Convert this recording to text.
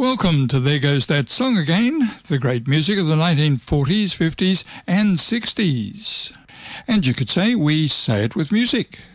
Welcome to There Goes That Song Again, the great music of the 1940s, 50s and 60s. And you could say we say it with music.